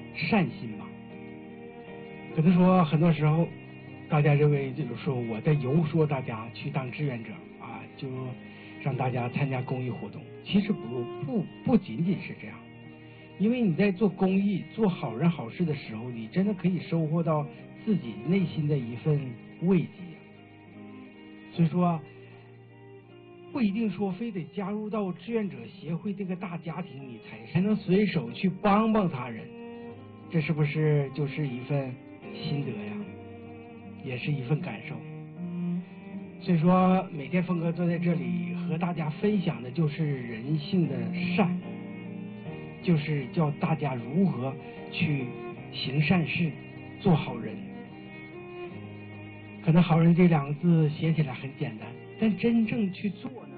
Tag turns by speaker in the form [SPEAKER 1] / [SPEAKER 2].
[SPEAKER 1] 善心吧。可能说很多时候，大家认为就是说我在游说大家去当志愿者啊，就让大家参加公益活动。其实不仅仅是这样，因为你在做公益、做好人好事的时候，你真的可以收获到自己内心的一份慰藉。所以说，不一定说非得加入到志愿者协会这个大家庭里才能随手去帮他人，这是不是就是一份心得呀？也是一份感受。所以说，每天峰哥坐在这里和大家分享的就是人性的善，就是教大家如何去行善事，做好人。可能好人这两个字写起来很简单，但真正去做呢？